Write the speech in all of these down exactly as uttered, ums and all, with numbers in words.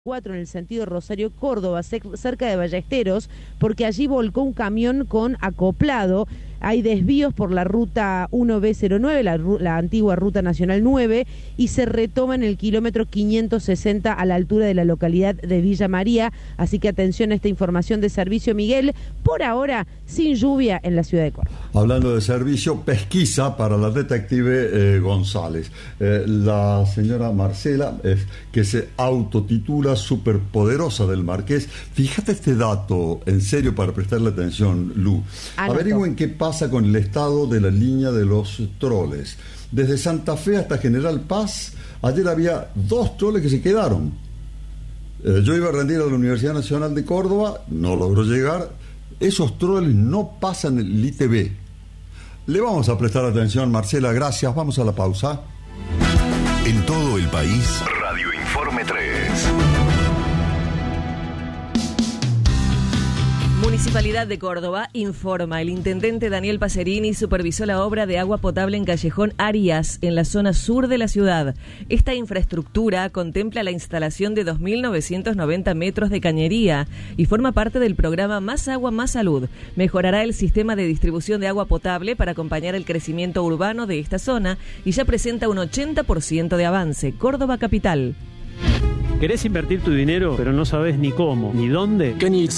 cuatro en el sentido Rosario-Córdoba, cerca de Ballesteros, porque allí volcó un camión con acoplado. Hay desvíos por la ruta uno B cero nueve, la, la antigua ruta nacional nueve, y se retoma en el kilómetro quinientos sesenta a la altura de la localidad de Villa María. Así que atención a esta información de servicio, Miguel. Por ahora, sin lluvia en la ciudad de Córdoba. Hablando de servicio, pesquisa para la detective eh, González. Eh, la señora Marcela, eh, que se autotitula superpoderosa del Marqués. Fíjate este dato, en serio, para prestarle atención, Lu. Anoto. Averigüen qué pasa con el estado de la línea de los troles. Desde Santa Fe hasta General Paz, ayer había dos troles que se quedaron. Eh, yo iba a rendir a la Universidad Nacional de Córdoba, no logró llegar. Esos troles no pasan el I T B. Le vamos a prestar atención, Marcela, gracias. Vamos a la pausa. En todo el país, Radio Informe tres. Municipalidad de Córdoba informa. El intendente Daniel Pacerini supervisó la obra de agua potable en Callejón Arias, en la zona sur de la ciudad. Esta infraestructura contempla la instalación de dos mil novecientos noventa metros de cañería y forma parte del programa Más Agua, Más Salud. Mejorará el sistema de distribución de agua potable para acompañar el crecimiento urbano de esta zona y ya presenta un ochenta por ciento de avance. Córdoba Capital. ¿Querés invertir tu dinero, pero no sabes ni cómo, ni dónde?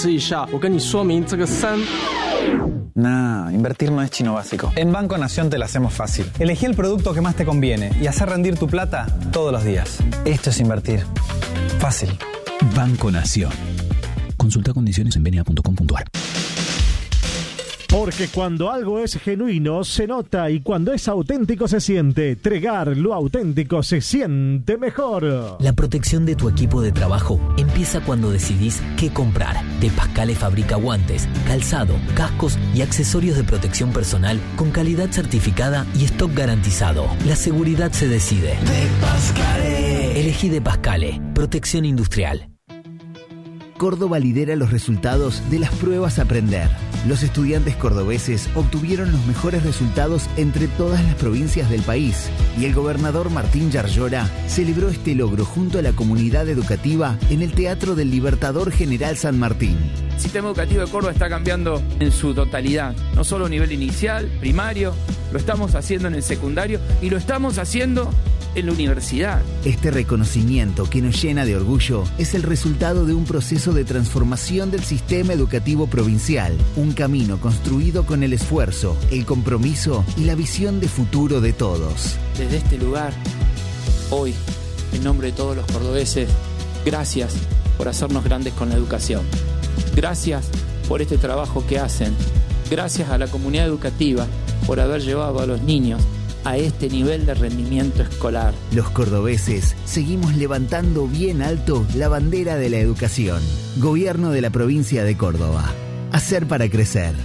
Nah, invertir no es chino básico. En Banco Nación te la hacemos fácil. Elegí el producto que más te conviene y hacer rendir tu plata todos los días. Esto es invertir. Fácil. Banco Nación. Consulta condiciones en venia punto com punto ar. Porque cuando algo es genuino se nota y cuando es auténtico se siente. Tregar, lo auténtico se siente mejor. La protección de tu equipo de trabajo empieza cuando decidís qué comprar. De Pascale fabrica guantes, calzado, cascos y accesorios de protección personal con calidad certificada y stock garantizado. La seguridad se decide. De Pascale. Elegí De Pascale. Protección industrial. Córdoba lidera los resultados de las pruebas Aprender. Los estudiantes cordobeses obtuvieron los mejores resultados entre todas las provincias del país y el gobernador Martín Yarlora celebró este logro junto a la comunidad educativa en el Teatro del Libertador General San Martín. El sistema educativo de Córdoba está cambiando en su totalidad, no solo a nivel inicial, primario, lo estamos haciendo en el secundario y lo estamos haciendo en la universidad. Este reconocimiento que nos llena de orgullo es el resultado de un proceso de transformación del sistema educativo provincial, un camino construido con el esfuerzo, el compromiso y la visión de futuro de todos. Desde este lugar, hoy, en nombre de todos los cordobeses, gracias por hacernos grandes con la educación. Gracias por este trabajo que hacen. Gracias a la comunidad educativa por haber llevado a los niños a este nivel de rendimiento escolar. Los cordobeses seguimos levantando bien alto la bandera de la educación. Gobierno de la provincia de Córdoba. Hacer para crecer.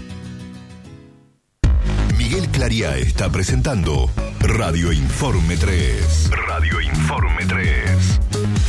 Miguel Claría está presentando Radio Informe tres. Radio Informe tres.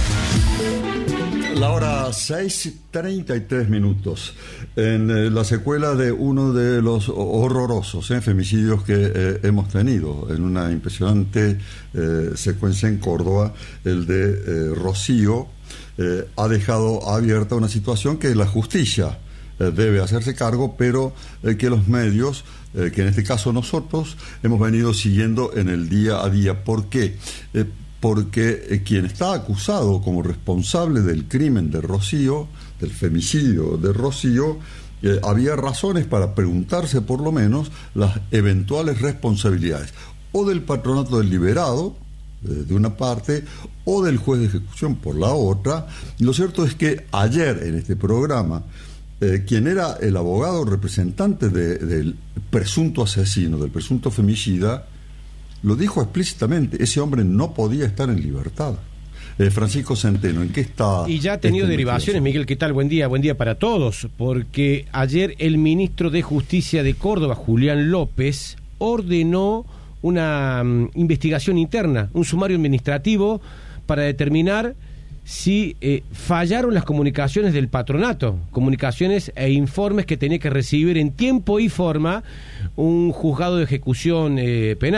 La hora seis treinta y tres minutos. En eh, la secuela de uno de los horrorosos eh, femicidios que eh, hemos tenido, en una impresionante eh, secuencia en Córdoba, el de eh, Rocío, eh, ha dejado abierta una situación que la justicia eh, debe hacerse cargo, pero eh, que los medios, eh, que en este caso nosotros, hemos venido siguiendo en el día a día. ¿Por qué? Eh, porque eh, quien está acusado como responsable del crimen de Rocío, del femicidio de Rocío, eh, había razones para preguntarse por lo menos las eventuales responsabilidades o del patronato del liberado, eh, de una parte, o del juez de ejecución por la otra. Y lo cierto es que ayer en este programa, eh, quien era el abogado representante de, del presunto asesino, del presunto femicida, lo dijo explícitamente: ese hombre no podía estar en libertad. Eh, Francisco Centeno, ¿en qué está? Y ya ha tenido este derivaciones, Miguel, ¿qué tal? Buen día, buen día para todos, porque ayer el ministro de Justicia de Córdoba, Julián López, ordenó una um, investigación interna, un sumario administrativo para determinar si eh, fallaron las comunicaciones del patronato, comunicaciones e informes que tenía que recibir en tiempo y forma un juzgado de ejecución eh, penal.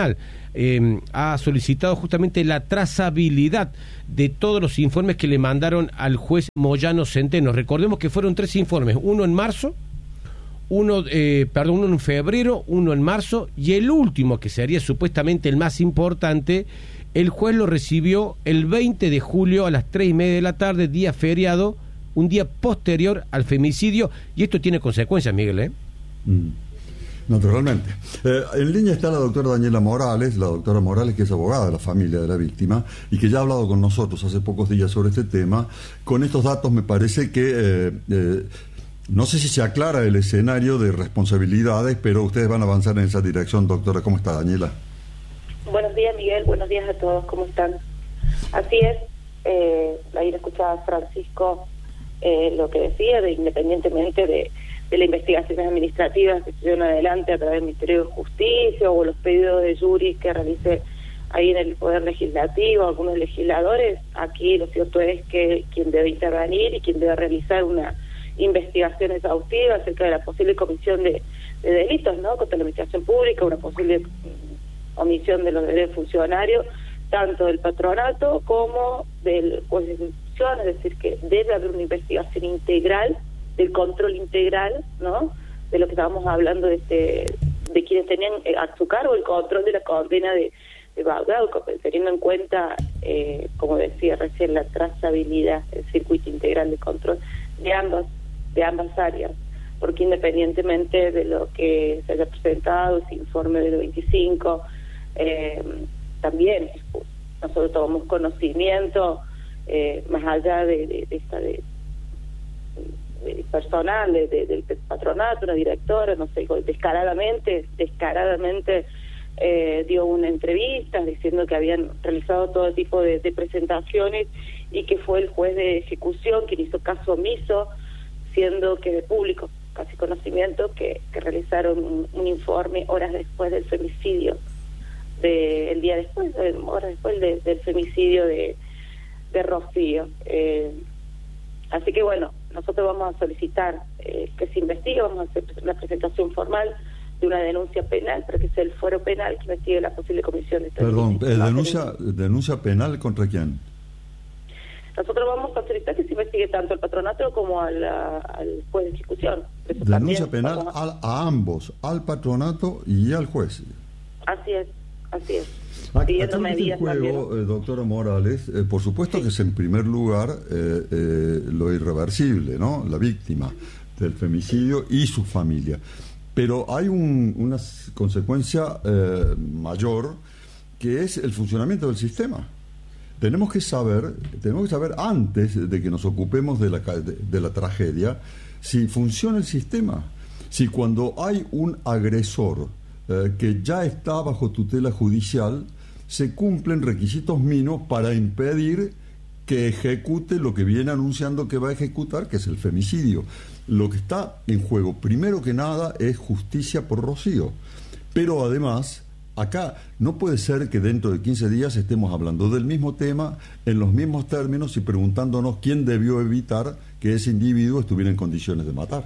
eh, ha solicitado justamente la trazabilidad de todos los informes que le mandaron al juez Moyano Centeno. Recordemos que fueron tres informes, uno en marzo, uno, eh, perdón, uno en febrero, uno en marzo, y el último, que sería supuestamente el más importante, el juez lo recibió el veinte de julio a las tres y media de la tarde, día feriado, un día posterior al femicidio, y esto tiene consecuencias, Miguel, ¿eh? Mm. Naturalmente. Eh, en línea está la doctora Daniela Morales, la doctora Morales que es abogada de la familia de la víctima y que ya ha hablado con nosotros hace pocos días sobre este tema. Con estos datos me parece que, eh, eh, no sé si se aclara el escenario de responsabilidades, pero ustedes van a avanzar en esa dirección, doctora. ¿Cómo está, Daniela? Buenos días, Miguel. Buenos días a todos. ¿Cómo están? Así es. Eh, ahí escuchaba Francisco eh, lo que decía, de independientemente de de las investigaciones administrativas que se llevan adelante a través del Ministerio de Justicia o los pedidos de juris que realice ahí en el Poder Legislativo, algunos legisladores, aquí lo cierto es que quien debe intervenir y quien debe realizar una investigación exhaustiva acerca de la posible comisión de, de delitos, ¿no?, contra la administración pública, una posible omisión de los derechos funcionarios, tanto del patronato como del juez de instrucción, es decir, que debe haber una investigación integral del control integral, ¿no?, de lo que estábamos hablando de este, de quienes tenían a su cargo el control de la condena de, de Bagdad, teniendo en cuenta, eh, como decía recién, la trazabilidad, el circuito integral de control de ambas, de ambas áreas, porque independientemente de lo que se haya presentado, ese informe del veinticinco, eh, también nosotros tomamos conocimiento, eh, más allá de, de, de esta de personal de, de, del patronato, una directora, no sé, descaradamente, descaradamente eh, dio una entrevista diciendo que habían realizado todo tipo de, de presentaciones y que fue el juez de ejecución quien hizo caso omiso, siendo que de público, casi conocimiento, que, que realizaron un, un informe horas después del femicidio, de, el día después, de, horas después de, del femicidio de, de Rocío. Eh, así que bueno, nosotros vamos a solicitar eh, que se investigue, vamos a hacer la presentación formal de una denuncia penal para que sea el fuero penal que investigue la posible comisión de esta. Perdón, eh, denuncia, ¿denuncia penal contra quién? Nosotros vamos a solicitar que se investigue tanto al patronato como a la, al juez de ejecución. Denuncia penal a, a ambos, al patronato y al juez. Así es, así es. Aquí está el juego, eh, doctora Morales, eh, por supuesto sí. que es en primer lugar eh, eh, lo irreversible, ¿no?, la víctima del femicidio y su familia. Pero hay un, una consecuencia eh, mayor, que es el funcionamiento del sistema. Tenemos que saber, tenemos que saber antes de que nos ocupemos de la, de, de la tragedia, si funciona el sistema. Si cuando hay un agresor eh, que ya está bajo tutela judicial, se cumplen requisitos mínimos para impedir que ejecute lo que viene anunciando que va a ejecutar, que es el femicidio. Lo que está en juego, primero que nada, es justicia por Rocío. Pero además, acá no puede ser que dentro de quince días estemos hablando del mismo tema, en los mismos términos y preguntándonos quién debió evitar que ese individuo estuviera en condiciones de matar.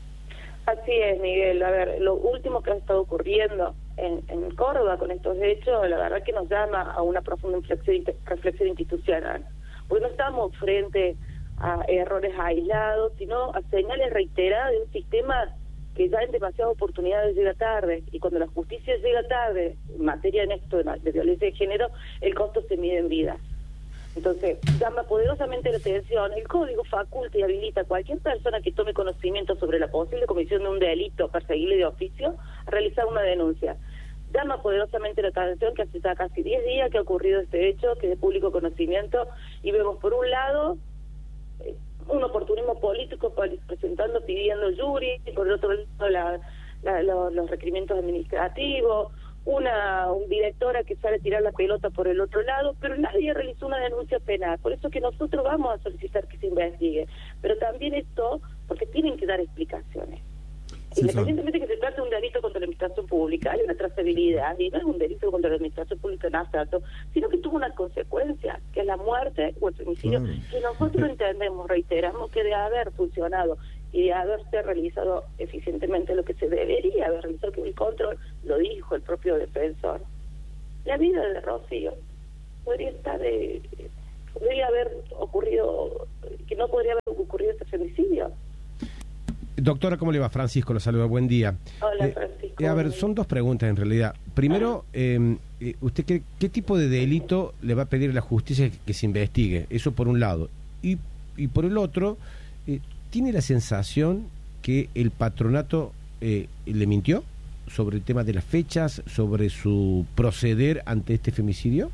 Así es, Miguel. A ver, lo último que ha estado ocurriendo en, en Córdoba con estos hechos, la verdad que nos llama a una profunda reflexión, reflexión institucional, porque no estamos frente a errores aislados, sino a señales reiteradas de un sistema que ya en demasiadas oportunidades llega tarde, y cuando la justicia llega tarde en materia en esto de, de violencia de género, el costo se mide en vidas. Entonces, llama poderosamente la atención, el código faculta y habilita a cualquier persona que tome conocimiento sobre la posible comisión de un delito perseguible de oficio a realizar una denuncia. Llama poderosamente la atención que hace ya casi diez días que ha ocurrido este hecho, que es de público conocimiento, y vemos por un lado eh, un oportunismo político presentando, pidiendo jury, y por el otro lado la, la, los, los requerimientos administrativos, una un directora que sale a tirar la pelota por el otro lado, pero nadie realizó una denuncia penal. Por eso que nosotros vamos a solicitar que se investigue, pero también esto porque tienen que dar explicaciones. Sí, independientemente de que se trate de un delito contra la administración pública, hay una trazabilidad, y no es un delito contra la administración pública en abstracto, sino que tuvo una consecuencia, que es la muerte o el femicidio, claro. que nosotros entendemos, reiteramos, que debe haber funcionado y de haberse realizado eficientemente lo que se debería haber realizado, que el control, lo dijo el propio defensor, la vida de Rocío podría estar, eh, podría haber ocurrido, que no podría haber ocurrido este femicidio. Doctora, ¿cómo le va? Francisco, lo saluda, buen día. Hola, eh, Francisco. Eh, a ver, son dos preguntas en realidad. Primero, eh, ¿usted cree qué tipo de delito le va a pedir a la justicia que, que se investigue? Eso por un lado. Y, y por el otro, eh, ¿tiene la sensación que el patronato eh, le mintió sobre el tema de las fechas, sobre su proceder ante este femicidio?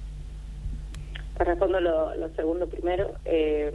Respondo lo, lo segundo primero. Eh,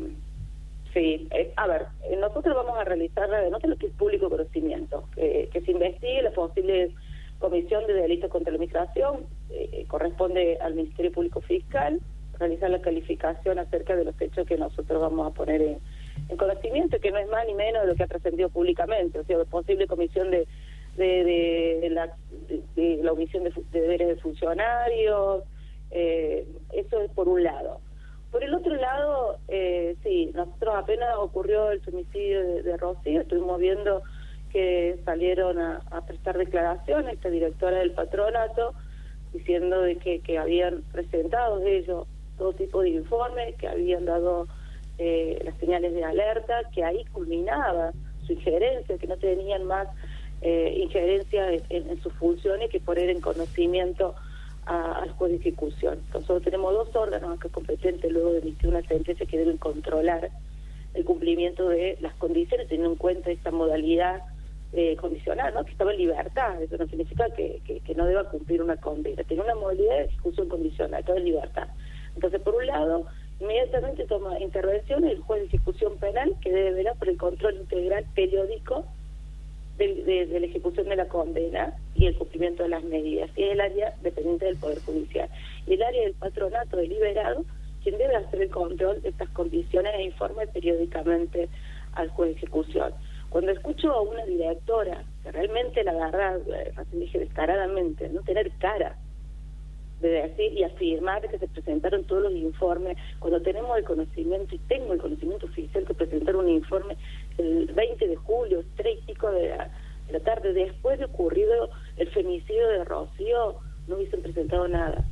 sí, eh, a ver, eh, nosotros vamos a realizar la denota, lo que es público conocimiento, que, que se investigue la posible comisión de delitos contra la administración, eh, corresponde al Ministerio Público Fiscal realizar la calificación acerca de los hechos que nosotros vamos a poner en, en conocimiento, que no es más ni menos de lo que ha trascendido públicamente, o sea, la posible comisión de de, de, de, la, de, de la omisión de, de deberes de funcionarios, eh, eso es por un lado. Por el otro lado, eh, sí, nosotros apenas ocurrió el femicidio de, de Rocío, estuvimos viendo que salieron a, a prestar declaraciones, esta directora del patronato, diciendo de que, que habían presentado ellos todo tipo de informes, que habían dado eh, las señales de alerta, que ahí culminaba su injerencia, que no tenían más eh, injerencia en, en, en sus funciones, que poner en conocimiento a, al juez de ejecución. Nosotros tenemos dos órganos acá competentes luego de emitir una sentencia que deben controlar el cumplimiento de las condiciones, teniendo en cuenta esta modalidad eh, condicional, ¿no? Que estaba en libertad. Eso no significa que, que, que no deba cumplir una condena. Tiene una modalidad de ejecución condicional, estaba en libertad. Entonces, por un lado, inmediatamente toma intervención el juez de ejecución penal, que debe velar por el control integral periódico de, de, de la ejecución de la condena y el cumplimiento de las medidas, y es el área dependiente del Poder Judicial. Y el área del patronato deliberado, quien debe hacer el control de estas condiciones e informe periódicamente al juez de ejecución. Cuando escucho a una directora, que realmente la agarra, así dije descaradamente, no tener cara de decir y afirmar que se presentaron todos los informes, cuando tenemos el conocimiento, y tengo el conocimiento oficial que presentaron un informe el veinte de julio, tres y pico de la, de la tarde, después de ocurrido el femicidio de Rocío, no hubiesen presentado nada.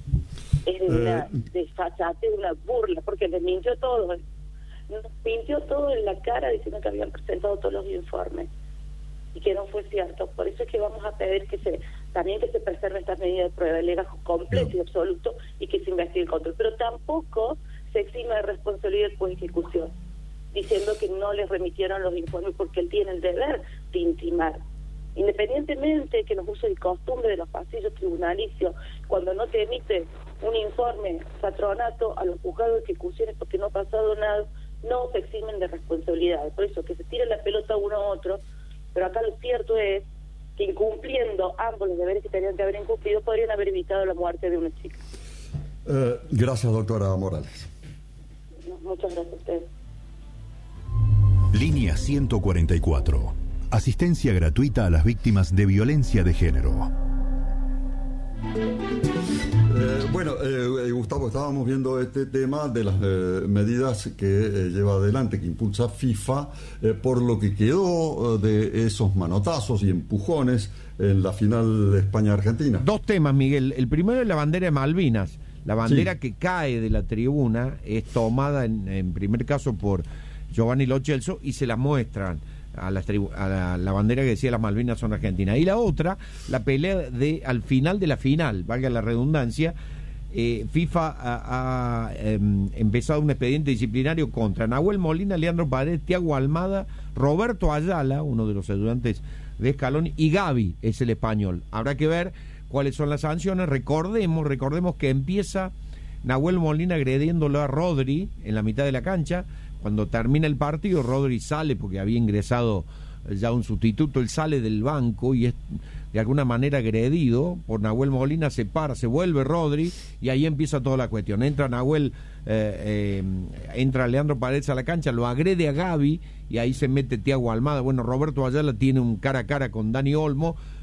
Es de una desfachate, de una burla, porque les mintió todo, nos mintió todo en la cara diciendo que habían presentado todos los informes y que no fue cierto. Por eso es que vamos a pedir que se también que se preserve estas medidas de prueba, el legajo completo y absoluto, y que se investigue el control. Pero tampoco se exime de responsabilidad del juez de ejecución, diciendo que no les remitieron los informes porque él tiene el deber de intimar. Independientemente que los usos y costumbres de los pasillos tribunalicios, cuando no te emite un informe patronato a los juzgados de ejecuciones porque no ha pasado nada, no se eximen de responsabilidad. Por eso que se tire la pelota uno a otro, pero acá lo cierto es que incumpliendo ambos los deberes que tenían que haber incumplido, podrían haber evitado la muerte de una chica. Eh, gracias, doctora Morales. Muchas gracias a ustedes. Línea ciento cuarenta y cuatro. Asistencia gratuita a las víctimas de violencia de género. Eh, bueno, eh, Gustavo, estábamos viendo este tema de las eh, medidas que eh, lleva adelante, que impulsa FIFA, eh, por lo que quedó eh, de esos manotazos y empujones en la final de España-Argentina. Dos temas, Miguel. El primero es la bandera de Malvinas. La bandera sí. que cae de la tribuna es tomada en, en primer caso por Giovanni Lo Celso y se la muestran a la, a la, la bandera que decía las Malvinas son argentinas. Y la otra, la pelea de al final de la final, valga la redundancia, eh, FIFA ha, ha eh, empezado un expediente disciplinario contra Nahuel Molina, Leandro Paredes, Tiago Almada, Roberto Ayala, uno de los ayudantes de Scaloni, y Gavi es el español. Habrá que ver cuáles son las sanciones. Recordemos, recordemos que empieza Nahuel Molina agrediéndolo a Rodri en la mitad de la cancha. Cuando termina el partido, Rodri sale porque había ingresado ya un sustituto, él sale del banco y es de alguna manera agredido por Nahuel Molina, se para, se vuelve Rodri y ahí empieza toda la cuestión. Entra Nahuel, eh, eh, entra Leandro Paredes a la cancha, lo agrede a Gavi y ahí se mete Tiago Almada. Bueno, Roberto Ayala tiene un cara a cara con Dani Olmo,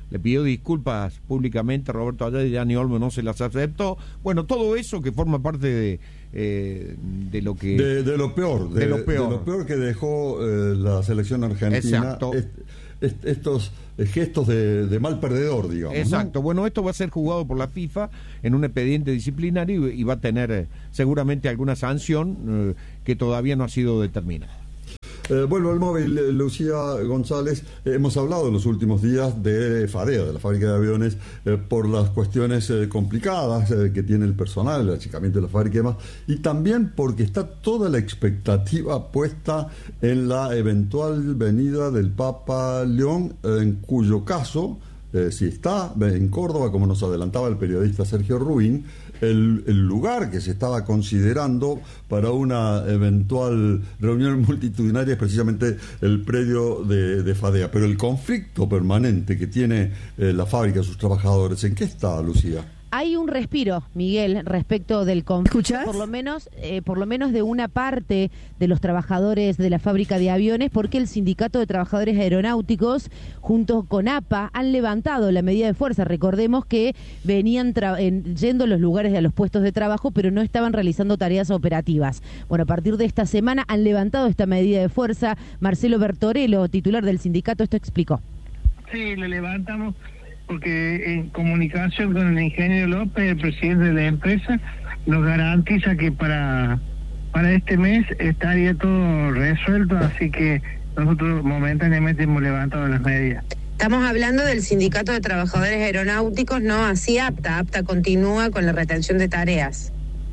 le pidió disculpas públicamente a Roberto Ayala y Dani Olmo no se las aceptó. Bueno, todo eso que forma parte de, eh, de lo que... De, de lo peor, de, de lo peor. De lo peor que dejó eh, la selección argentina. Exacto. Est, est, estos gestos de, de mal perdedor, digamos. Exacto. ¿No? Bueno, esto va a ser juzgado por la FIFA en un expediente disciplinario y, y va a tener eh, seguramente alguna sanción eh, que todavía no ha sido determinada. Eh, vuelvo al móvil, eh, Lucía González. Eh, hemos hablado en los últimos días de FADEA, de la fábrica de aviones, eh, por las cuestiones eh, complicadas eh, que tiene el personal, el achicamiento de la fábrica y demás, y también porque está toda la expectativa puesta en la eventual venida del Papa León, eh, en cuyo caso, eh, si está en Córdoba, como nos adelantaba el periodista Sergio Ruin, El, el lugar que se estaba considerando para una eventual reunión multitudinaria es precisamente el predio de, de FADEA. Pero el conflicto permanente que tiene eh, la fábrica, sus trabajadores, ¿en qué está, Lucía? Hay un respiro, Miguel, respecto del conflicto. ¿Escuchás? Por lo menos, eh, por lo menos de una parte de los trabajadores de la fábrica de aviones, porque el Sindicato de Trabajadores Aeronáuticos, junto con APA, han levantado la medida de fuerza. Recordemos que venían en, yendo a los lugares de a los puestos de trabajo, pero no estaban realizando tareas operativas. Bueno, a partir de esta semana han levantado esta medida de fuerza. Marcelo Bertorello, titular del sindicato, esto explicó. Sí, lo levantamos porque en comunicación con el ingeniero López, el presidente de la empresa, nos garantiza que para para este mes estaría todo resuelto, así que nosotros momentáneamente hemos levantado las medidas. Estamos hablando del Sindicato de Trabajadores Aeronáuticos, no así APTA. APTA continúa con la retención de tareas.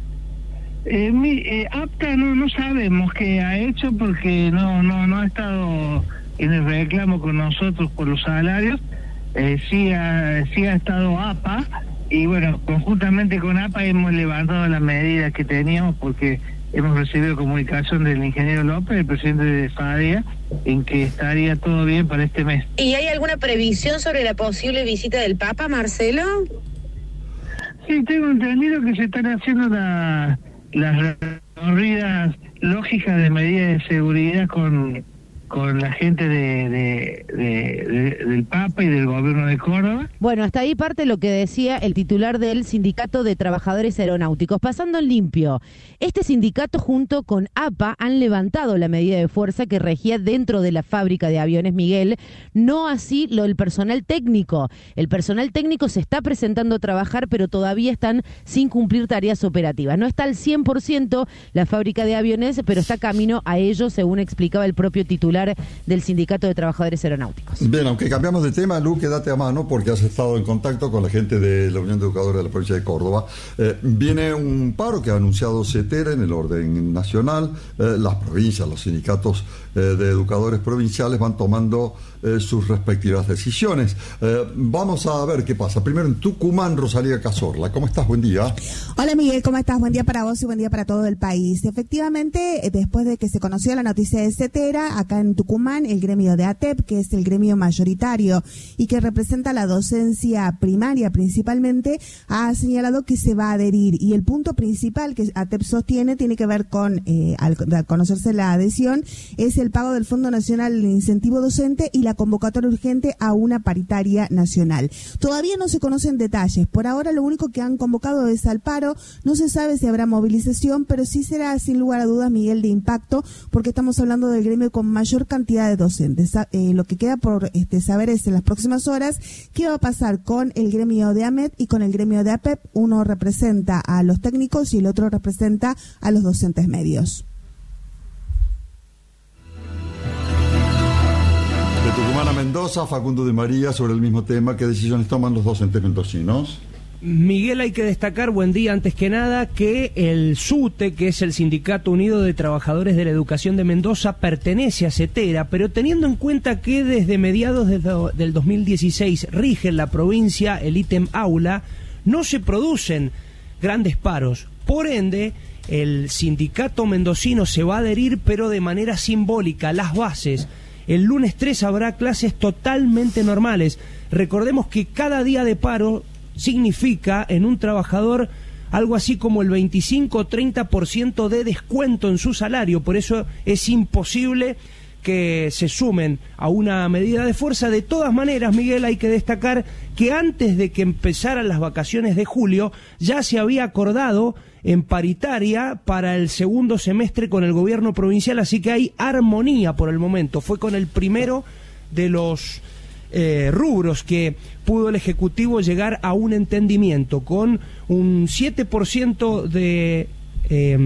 Eh, mi, eh, APTA no no sabemos qué ha hecho porque no no no ha estado en el reclamo con nosotros por los salarios. Eh, sí, ha, sí ha estado APA y bueno, conjuntamente con APA hemos levantado las medidas que teníamos porque hemos recibido comunicación del ingeniero López, el presidente de FADEA, en que estaría todo bien para este mes. ¿Y hay alguna previsión sobre la posible visita del Papa, Marcelo? Sí, tengo entendido que se están haciendo la, las recorridas lógicas de medidas de seguridad con... con la gente de, de, de, de, del Papa y del gobierno de Córdoba. Bueno, hasta ahí parte lo que decía el titular del Sindicato de Trabajadores Aeronáuticos. Pasando en limpio, este sindicato junto con APA han levantado la medida de fuerza que regía dentro de la fábrica de aviones, Miguel, no así lo del personal técnico. El personal técnico se está presentando a trabajar, pero todavía están sin cumplir tareas operativas. No está al cien por ciento la fábrica de aviones, pero está camino a ello, según explicaba el propio titular del Sindicato de Trabajadores Aeronáuticos. Bien, aunque cambiamos de tema, Lu, quédate a mano porque has estado en contacto con la gente de la Unión de Educadores de la provincia de Córdoba. Eh, viene un paro que ha anunciado CETERA en el orden nacional. Eh, las provincias, los sindicatos eh, de educadores provinciales van tomando eh, sus respectivas decisiones. Eh, vamos a ver qué pasa. Primero en Tucumán, Rosalía Cazorla. ¿Cómo estás? Buen día. Hola Miguel, ¿cómo estás? Buen día para vos y buen día para todo el país. Efectivamente, después de que se conoció la noticia de CETERA, acá en Tucumán, el gremio de ATEP, que es el gremio mayoritario y que representa la docencia primaria principalmente, ha señalado que se va a adherir. Y el punto principal que ATEP sostiene tiene que ver con, eh, al, al conocerse la adhesión, es el pago del Fondo Nacional de Incentivo Docente y la convocatoria urgente a una paritaria nacional. Todavía no se conocen detalles. Por ahora lo único que han convocado es al paro. No se sabe si habrá movilización, pero sí será sin lugar a dudas, Miguel, de impacto, porque estamos hablando del gremio con mayor cantidad de docentes. Eh, lo que queda por este, saber es en las próximas horas qué va a pasar con el gremio de AMET y con el gremio de APEP. Uno representa a los técnicos y el otro representa a los docentes medios. De Tucumán a Mendoza, Facundo de María, sobre el mismo tema. ¿Qué decisiones toman los docentes mendocinos? Miguel, hay que destacar, buen día, antes que nada, que el SUTE, que es el Sindicato Unido de Trabajadores de la Educación de Mendoza, pertenece a CETERA, pero teniendo en cuenta que desde mediados de do, del dos mil dieciséis rige en la provincia el ítem aula, no se producen grandes paros. Por ende, el sindicato mendocino se va a adherir, pero de manera simbólica, las bases. El lunes tres habrá clases totalmente normales. Recordemos que cada día de paro significa en un trabajador algo así como el veinticinco o treinta por ciento de descuento en su salario. Por eso es imposible que se sumen a una medida de fuerza. De todas maneras, Miguel, hay que destacar que antes de que empezaran las vacaciones de julio ya se había acordado en paritaria para el segundo semestre con el gobierno provincial, así que hay armonía por el momento. Fue con el primero de los eh, rubros que pudo el Ejecutivo llegar a un entendimiento, con un siete por ciento de eh,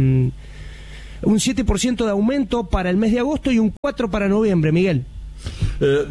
un siete por ciento de aumento para el mes de agosto y un cuatro por ciento para noviembre, Miguel. Eh,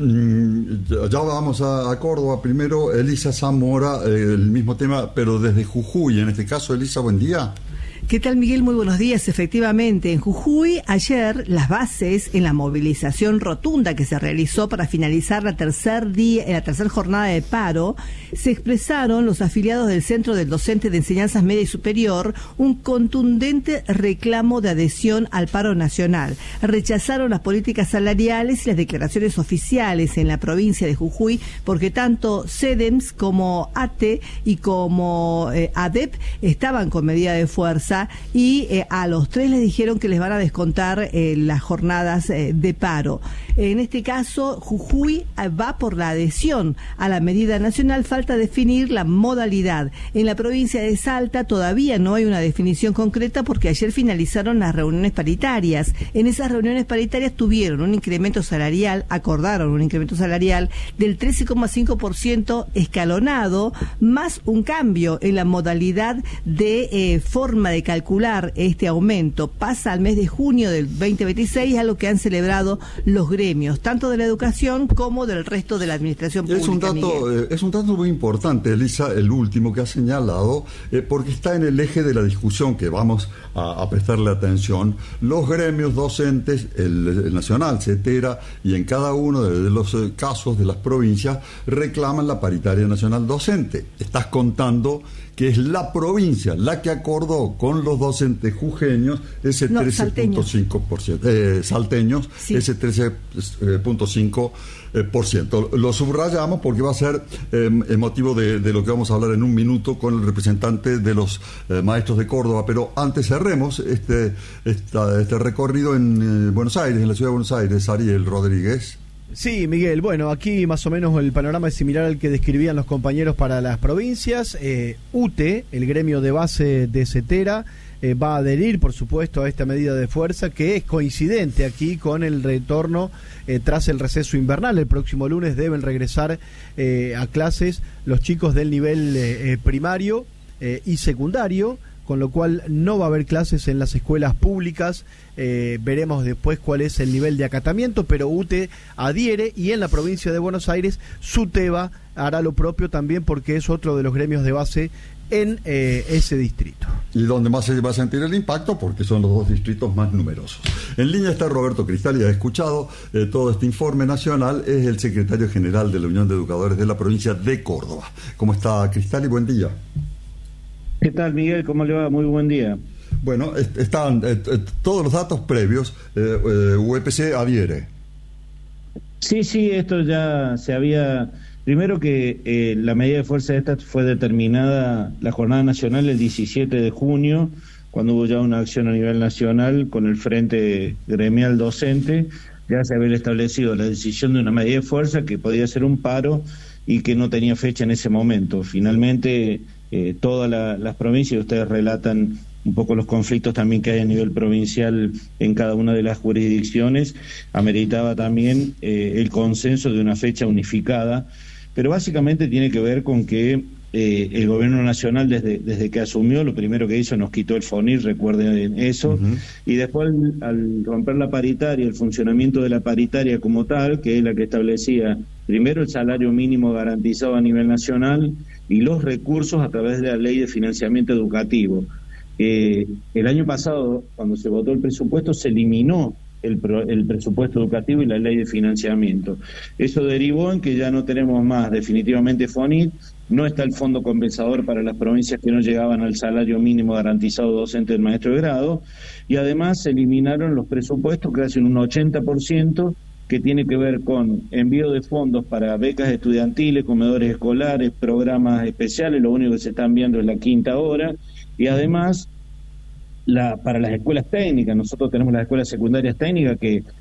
ya vamos a, a Córdoba. Primero, Elisa Zamora, eh, el mismo tema, pero desde Jujuy. En este caso, Elisa, buen día. ¿Qué tal, Miguel? Muy buenos días. Efectivamente, en Jujuy, ayer las bases en la movilización rotunda que se realizó para finalizar la tercer día, la tercera jornada de paro, se expresaron los afiliados del Centro del Docente de Enseñanzas Media y Superior un contundente reclamo de adhesión al paro nacional. Rechazaron las políticas salariales y las declaraciones oficiales en la provincia de Jujuy, porque tanto CEDEMS como ATE y como eh, ADEP estaban con medida de fuerza, y eh, a los tres les dijeron que les van a descontar eh, las jornadas eh, de paro. En este caso, Jujuy eh, va por la adhesión a la medida nacional. Falta definir la modalidad. En la provincia de Salta todavía no hay una definición concreta, porque ayer finalizaron las reuniones paritarias. En esas reuniones paritarias tuvieron un incremento salarial, acordaron un incremento salarial del trece coma cinco por ciento escalonado, más un cambio en la modalidad de eh, forma de calcular este aumento. Pasa al mes de junio del veinte veintiséis, a lo que han celebrado los gremios, tanto de la educación como del resto de la administración pública. Es un dato, eh, es un dato muy importante, Elisa, el último que ha señalado, eh, porque está en el eje de la discusión que vamos a, a prestarle atención. Los gremios docentes, el, el nacional, CETERA, y en cada uno de, de los eh, casos de las provincias reclaman la paritaria nacional docente. Estás contando que es la provincia la que acordó con los docentes jujeños ese no, trece punto cinco por ciento, eh, salteños, sí. ese trece punto cinco por ciento. Lo subrayamos porque va a ser eh, motivo de, de lo que vamos a hablar en un minuto con el representante de los eh, maestros de Córdoba, pero antes cerremos este, esta, este recorrido en eh, Buenos Aires, en la ciudad de Buenos Aires. Ariel Rodríguez. Sí, Miguel, bueno, aquí más o menos el panorama es similar al que describían los compañeros para las provincias. eh, U T E, el gremio de base de CETERA, eh, va a adherir, por supuesto, a esta medida de fuerza, que es coincidente aquí con el retorno eh, tras el receso invernal. El próximo lunes deben regresar eh, a clases los chicos del nivel eh, primario eh, y secundario, con lo cual no va a haber clases en las escuelas públicas. Eh, veremos después cuál es el nivel de acatamiento, pero U T E adhiere, y en la provincia de Buenos Aires SUTEBA hará lo propio también, porque es otro de los gremios de base en eh, ese distrito. Y donde más se va a sentir el impacto, porque son los dos distritos más numerosos. En línea está Roberto Cristali, ha escuchado eh, todo este informe nacional, es el secretario general de la Unión de Educadores de la provincia de Córdoba. ¿Cómo está, Cristali? Buen día. ¿Qué tal, Miguel? ¿Cómo le va? Muy buen día. Bueno, est- están eh, eh, todos los datos previos. eh, eh, U E P C adhiere. Sí, sí, esto ya se había... Primero que eh, la medida de fuerza esta fue determinada, la jornada nacional, el diecisiete de junio, cuando hubo ya una acción a nivel nacional con el Frente Gremial Docente. Ya se había establecido la decisión de una medida de fuerza que podía ser un paro y que no tenía fecha en ese momento. Finalmente... Eh, todas la, las provincias, ustedes relatan un poco los conflictos también que hay a nivel provincial en cada una de las jurisdicciones, ameritaba también eh, el consenso de una fecha unificada, pero básicamente tiene que ver con que eh, el gobierno nacional desde, desde que asumió, lo primero que hizo, nos quitó el FONIR, recuerden eso, uh-huh. Y después al, al romper la paritaria, el funcionamiento de la paritaria como tal, que es la que establecía primero el salario mínimo garantizado a nivel nacional y los recursos a través de la ley de financiamiento educativo. Eh, el año pasado, cuando se votó el presupuesto, se eliminó el, pro, el presupuesto educativo y la ley de financiamiento. Eso derivó en que ya no tenemos más definitivamente FONIT, no está el fondo compensador para las provincias que no llegaban al salario mínimo garantizado docente del maestro de grado, y además se eliminaron los presupuestos que hacen un ochenta por ciento que tiene que ver con envío de fondos para becas estudiantiles, comedores escolares, programas especiales. Lo único que se está enviando es la quinta hora, y además la, para las escuelas técnicas, nosotros tenemos las escuelas secundarias técnicas que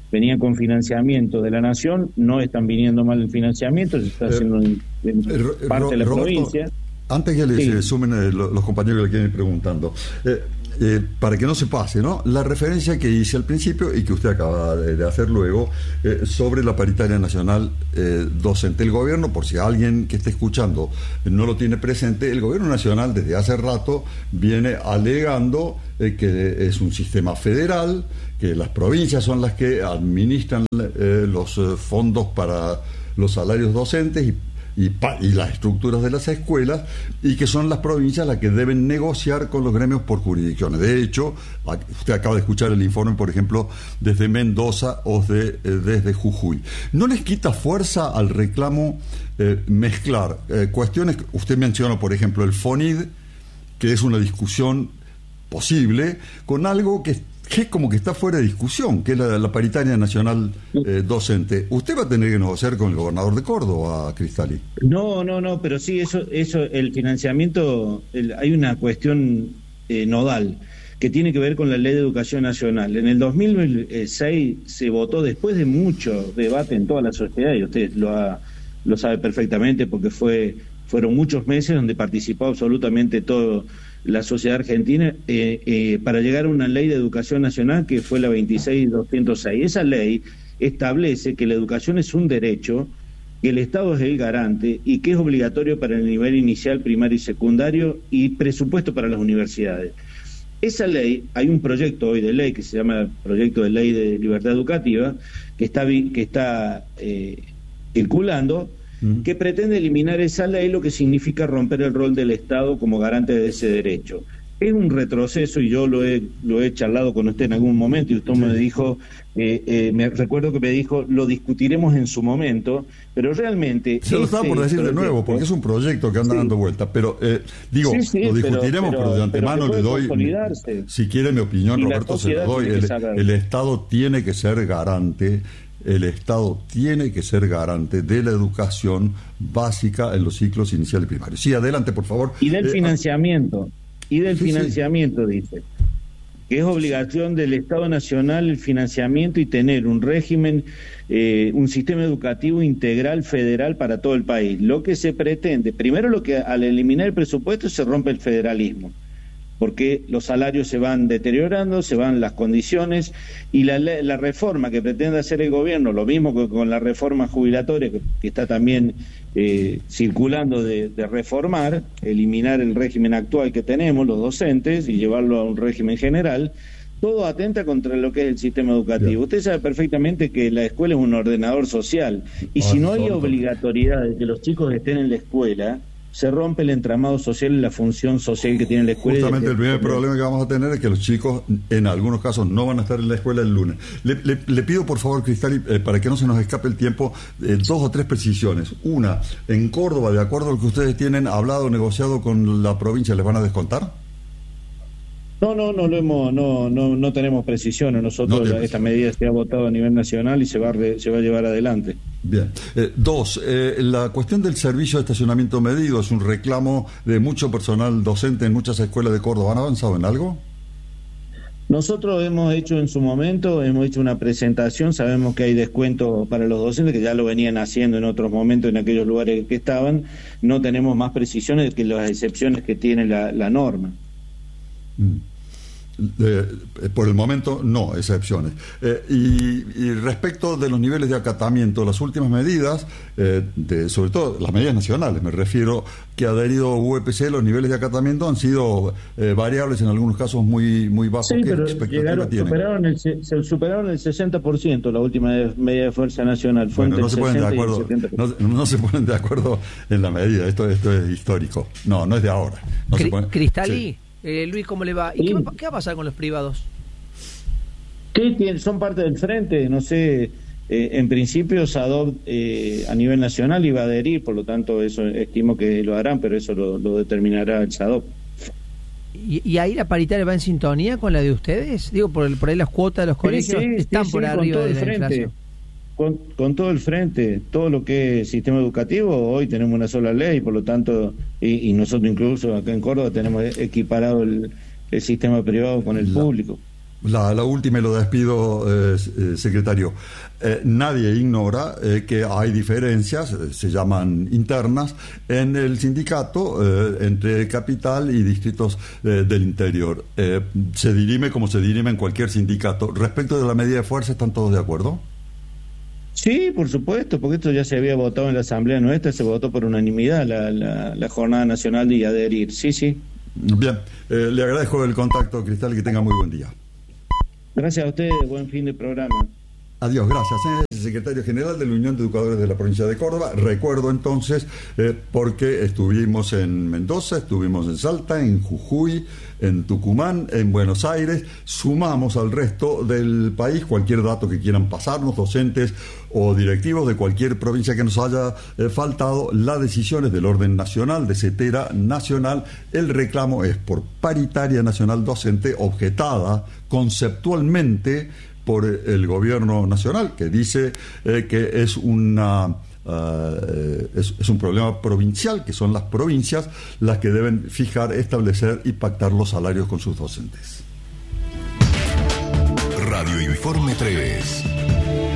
venían con financiamiento de la Nación, no están viniendo mal el financiamiento, se está eh, haciendo en, en eh, parte de la Roberto, provincia. Antes que les sí. sumen eh, los compañeros que le quieren ir preguntando, eh, eh, para que no se pase, ¿no? La referencia que hice al principio y que usted acaba de, de hacer luego eh, sobre la paritaria nacional eh, docente. El gobierno, por si alguien que esté escuchando no lo tiene presente, el gobierno nacional desde hace rato viene alegando eh, que es un sistema federal, que las provincias son las que administran eh, los eh, fondos para los salarios docentes y Y, pa, y las estructuras de las escuelas, y que son las provincias las que deben negociar con los gremios por jurisdicciones. De hecho, usted acaba de escuchar el informe, por ejemplo, desde Mendoza o de, eh, desde Jujuy. ¿No les quita fuerza al reclamo eh, mezclar eh, cuestiones? Usted mencionó, por ejemplo, el FONID, que es una discusión posible, con algo que que como que está fuera de discusión, que es la, la paritaria nacional eh, docente. ¿Usted va a tener que negociar con el gobernador de Córdoba, Cristalli? No, no, no, pero sí, eso, eso el financiamiento, el, hay una cuestión eh, nodal que tiene que ver con la Ley de Educación Nacional. En el dos mil seis se votó, después de mucho debate en toda la sociedad, y usted lo, ha, lo sabe perfectamente porque fue fueron muchos meses donde participó absolutamente todo la sociedad argentina eh, eh, para llegar a una ley de educación nacional que fue la veintiséis mil doscientos seis. Esa ley establece que la educación es un derecho, que el Estado es el garante y que es obligatorio para el nivel inicial, primario y secundario y presupuesto para las universidades. Esa ley, hay un proyecto hoy de ley que se llama Proyecto de Ley de Libertad Educativa, que está, que está eh, circulando, que pretende eliminar esa ley, lo que significa romper el rol del Estado como garante de ese derecho. Es un retroceso, y yo lo he lo he charlado con usted en algún momento, y usted me dijo, eh, eh, me recuerdo que me dijo, lo discutiremos en su momento, pero realmente... Se lo estaba por decir de nuevo, porque es un proyecto que anda sí. dando vuelta, pero pero eh, digo, sí, sí, lo discutiremos, pero, pero, pero de antemano pero le doy, si quiere mi opinión, Roberto, se lo doy. El, el Estado tiene que ser garante El Estado tiene que ser garante de la educación básica en los ciclos iniciales y primarios. Sí, adelante, por favor. Y del eh, financiamiento, y del sí, financiamiento, sí. dice, que es obligación del Estado Nacional el financiamiento y tener un régimen, eh, un sistema educativo integral federal para todo el país. Lo que se pretende, primero lo que al eliminar el presupuesto se rompe el federalismo, porque los salarios se van deteriorando, se van las condiciones, y la, la reforma que pretende hacer el gobierno, lo mismo que con la reforma jubilatoria que, que está también eh, circulando de, de reformar, eliminar el régimen actual que tenemos, los docentes, y llevarlo a un régimen general, todo atenta contra lo que es el sistema educativo. Bien. Usted sabe perfectamente que la escuela es un ordenador social, y ah, si no hay obligatoriedad de que los chicos estén en la escuela, se rompe el entramado social y la función social que tiene la escuela. Justamente el primer problema que vamos a tener es que los chicos, en algunos casos, no van a estar en la escuela el lunes. Le, le, le pido, por favor, Cristalli, eh, para que no se nos escape el tiempo, eh, dos o tres precisiones. Una, en Córdoba, de acuerdo a lo que ustedes tienen hablado, negociado con la provincia, ¿les van a descontar? No, no, no lo hemos, no, no, no tenemos precisiones. Nosotros no, esta medida se ha votado a nivel nacional y se va a, re, se va a llevar adelante. Bien. Eh, dos, eh, la cuestión del servicio de estacionamiento medido es un reclamo de mucho personal docente en muchas escuelas de Córdoba. ¿Han avanzado en algo? Nosotros hemos hecho en su momento, hemos hecho una presentación, sabemos que hay descuento para los docentes, que ya lo venían haciendo en otros momentos en aquellos lugares que estaban. No tenemos más precisiones que las excepciones que tiene la, la norma. Eh, por el momento no, excepciones. Eh, y, y respecto de los niveles de acatamiento, las últimas medidas, eh, de, sobre todo las medidas nacionales, me refiero, que ha adherido U E P C, los niveles de acatamiento han sido eh, variables, en algunos casos muy muy bajos. Sí, ¿Qué pero expectativa llegaron, tienen? Superaron el, se superaron el sesenta por ciento la última medida de fuerza nacional. Fue Bueno, no se, ponen de acuerdo, no, no se ponen de acuerdo en la medida, esto, esto es histórico. No, no es de ahora. No Cri se pone, Cristalli. Sí. Eh, Luis, ¿cómo le va? ¿Y sí. qué, va, qué va a pasar con los privados? Sí, tienen, son parte del frente, no sé, eh, en principio SADOP eh, a nivel nacional iba a adherir, por lo tanto eso estimo que lo harán, pero eso lo, lo determinará el SADOP. ¿Y, ¿Y ahí la paritaria va en sintonía con la de ustedes? Digo, por, el, por ahí las cuotas de los colegios sí, sí, están sí, por sí, arriba de la frente. inflación. Con, con todo el frente, todo lo que es sistema educativo, hoy tenemos una sola ley, por lo tanto, y, y nosotros incluso acá en Córdoba tenemos equiparado el, el sistema privado con el la, público. La, la última y lo despido, eh, eh, secretario. Eh, nadie ignora eh, que hay diferencias, eh, se llaman internas, en el sindicato eh, entre capital y distritos eh, del interior. Eh, se dirime como se dirime en cualquier sindicato. Respecto de la medida de fuerza, ¿están todos de acuerdo? Sí, por supuesto, porque esto ya se había votado en la asamblea nuestra, se votó por unanimidad la, la, la jornada nacional de adherir. Sí, sí. Bien, eh, le agradezco el contacto, Cristal, y que tenga muy buen día. Gracias a ustedes, buen fin de programa. Adiós, gracias. Es el secretario general de la Unión de Educadores de la provincia de Córdoba. Recuerdo entonces, eh, porque estuvimos en Mendoza, estuvimos en Salta, en Jujuy, en Tucumán, en Buenos Aires. Sumamos al resto del país cualquier dato que quieran pasarnos, docentes o directivos de cualquier provincia que nos haya eh, faltado. La decisión es del orden nacional, de CETERA nacional. El reclamo es por paritaria nacional docente objetada conceptualmente por el gobierno nacional, que dice eh, que es una uh, es, es un problema provincial, que son las provincias las que deben fijar, establecer y pactar los salarios con sus docentes. Radio Informe tres.